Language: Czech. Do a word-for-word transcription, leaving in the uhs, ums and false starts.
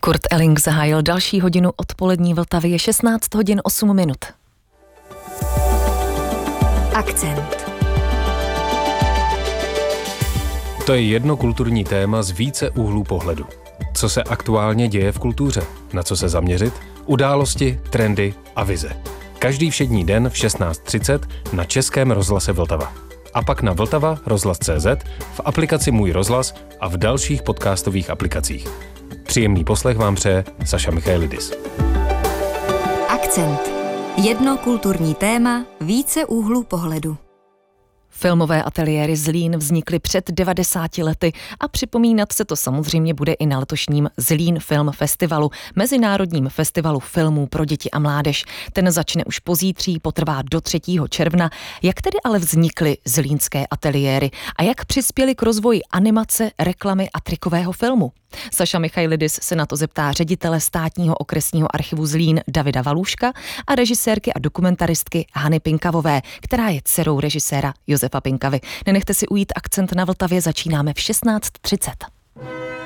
Kurt Elling zahájil další hodinu odpolední Vltavy, je šestnáct hodin osm minut. Akcent. To je jedno kulturní téma z více úhlů pohledu. Co se aktuálně děje v kultuře? Na co se zaměřit? Události, trendy a vize. Každý všední den v šestnáct třicet na Českém rozhlase Vltava. A pak na Vltava rozhlas tečka cé zet, v aplikaci Můj rozhlas a v dalších podcastových aplikacích. Příjemný poslech vám přeje Saša Michailidis. Akcent. Jedno kulturní téma, více úhlů pohledu. Filmové ateliéry Zlín vznikly před devadesáti lety a připomínat se to samozřejmě bude i na letošním Zlín Film Festivalu, mezinárodním festivalu filmů pro děti a mládež. Ten začne už pozítří, potrvá do třetího června. Jak tedy ale vznikly zlínské ateliéry a jak přispěly k rozvoji animace, reklamy a trikového filmu? Saša Michailidis se na to zeptá ředitele Státního okresního archivu Zlín Davida Valůška a režisérky a dokumentaristky Hany Pinkavové, která je dcerou režiséra Josefa Pinkavy. Nenechte si ujít Akcent na Vltavě, začínáme v šestnáct třicet.